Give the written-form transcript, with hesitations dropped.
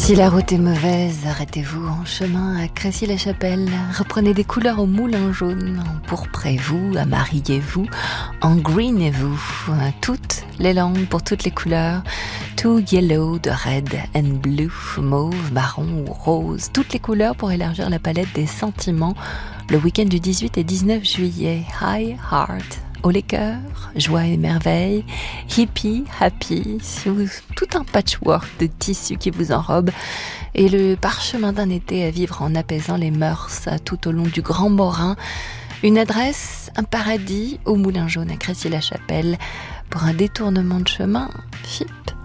Si la route est mauvaise, arrêtez-vous en chemin à Crécy-la-Chapelle. Reprenez des couleurs au moulin jaune. Empourprez-vous, amariez-vous, engreenez-vous. Toutes les langues pour toutes les couleurs. Tout yellow, de red and blue, mauve, marron ou rose. Toutes les couleurs pour élargir la palette des sentiments. Le week-end du 18 et 19 juillet. High Heart. Haut les cœurs, joie et merveille, hippie, happy, tout un patchwork de tissus qui vous enrobe et le parchemin d'un été à vivre en apaisant les mœurs tout au long du Grand Morin. Une adresse, un paradis au Moulin Jaune à Crécy-la-Chapelle pour un détournement de chemin, FIP.